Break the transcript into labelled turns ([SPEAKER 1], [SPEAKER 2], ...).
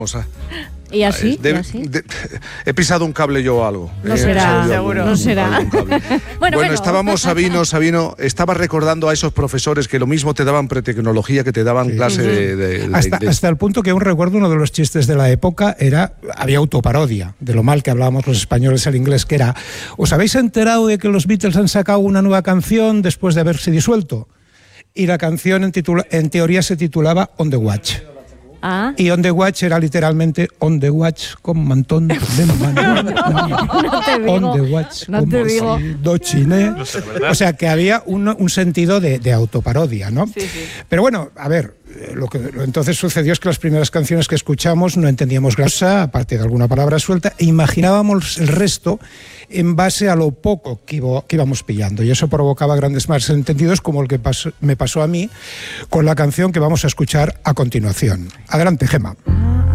[SPEAKER 1] Y así,
[SPEAKER 2] he pisado un cable yo o algo.
[SPEAKER 1] No será, seguro. No será.
[SPEAKER 2] Bueno, estábamos, Sabino, estaba recordando a esos profesores que lo mismo te daban pretecnología, que te daban clase
[SPEAKER 3] hasta el punto que aún recuerdo uno de los chistes de la época había autoparodia, de lo mal que hablábamos los españoles el inglés, que era: ¿os habéis enterado de que los Beatles han sacado una nueva canción después de haberse disuelto? Y la canción en teoría se titulaba On the Watch. Y On the Watch era literalmente On the Watch con un montón de mano. On the Watch,
[SPEAKER 1] no te digo.
[SPEAKER 3] Dochine. O sea, que había un sentido de autoparodia, ¿no? Sí. Pero bueno, a ver, lo que entonces sucedió es que las primeras canciones que escuchamos no entendíamos cosa, aparte de alguna palabra suelta, e imaginábamos el resto en base a lo poco que íbamos pillando, y eso provocaba grandes malentendidos, como el que me pasó a mí con la canción que vamos a escuchar a continuación. Adelante, Gemma.